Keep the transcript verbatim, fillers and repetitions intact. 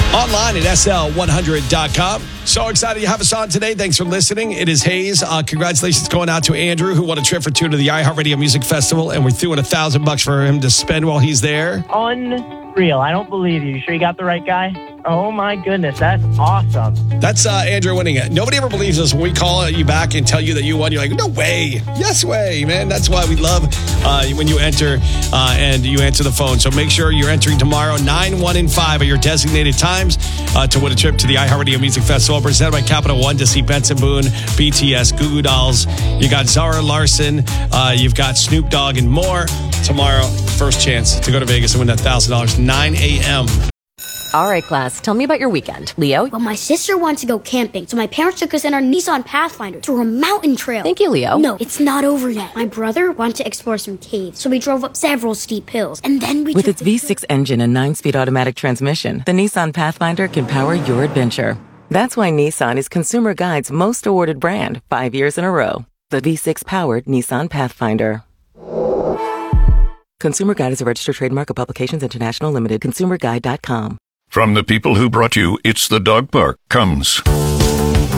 Online at S L one hundred dot com. So excited you have us on today. Thanks for listening. It is Hayes. Uh, congratulations going out to Andrew, who won a trip for two to the iHeartRadio Music Festival, and we're throwing a thousand bucks for him to spend while he's there. Unreal. I don't believe you. You sure you got the right guy? Oh, my goodness. That's awesome. That's uh, Andrew winning it. Nobody ever believes us when we call you back and tell you that you won. You're like, no way. Yes way, man. That's why we love uh, when you enter uh, and you answer the phone. So make sure you're entering tomorrow. nine, one, and five are your designated times uh, to win a trip to the iHeartRadio Music Festival presented by Capital One to see Benson Boone, B T S, Goo Goo Dolls. You got Zara Larson. Uh, you've got Snoop Dogg and more. Tomorrow, first chance to go to Vegas and win that one thousand dollars, nine a.m. All right, class, tell me about your weekend. Leo? Well, my sister wanted to go camping, so my parents took us in our Nissan Pathfinder to a mountain trail. Thank you, Leo. No, it's not over yet. My brother wanted to explore some caves, so we drove up several steep hills, and then we With took its V six engine and nine-speed automatic transmission, the Nissan Pathfinder can power your adventure. That's why Nissan is Consumer Guide's most awarded brand, five years in a row. The V six-powered Nissan Pathfinder. Consumer Guide is a registered trademark of Publications International Limited. consumer guide dot com. From the people who brought you It's the Dog Park comes